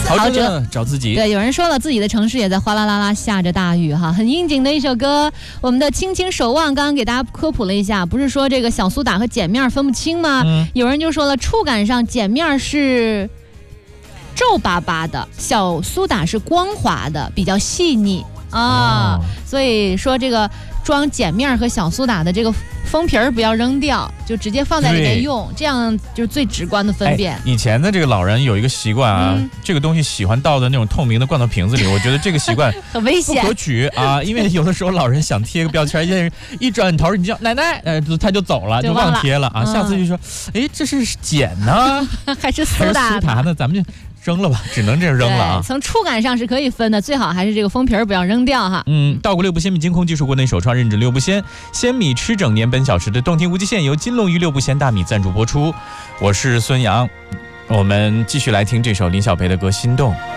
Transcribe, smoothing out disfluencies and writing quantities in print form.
陶喆找自己。 对，有人说了，自己的城市也在哗啦啦啦下着大雨哈，很应景的一首歌。我们的轻轻守望刚刚给大家科普了一下，不是说这个小苏打和碱面分不清吗？有人就说了，触感上碱面是皱巴巴的，小苏打是光滑的，比较细腻啊。所以说这个装碱面和小苏打的这个封皮儿不要扔掉，就直接放在里面用，这样就是最直观的分辨。 以前的这个老人有一个习惯啊，这个东西喜欢倒在那种透明的罐头瓶子里，我觉得这个习惯很危险， 不可取啊。因为有的时候老人想贴个标签，一转头你叫奶奶，他就走了，就忘贴了啊。下次就说，哎，这是碱呢， 还是苏打呢？咱们就扔了吧，只能这样扔了啊。 从触感上是可以分的，最好还是这个封皮儿不要扔掉哈。 稻谷六步鲜米精空技术国内首创认证六步鲜，鲜米吃整年本小时的动听无极限由金龙鱼六步鲜大米赞助播出。我是孙杨，我们继续来听这首林小培的歌《心动》。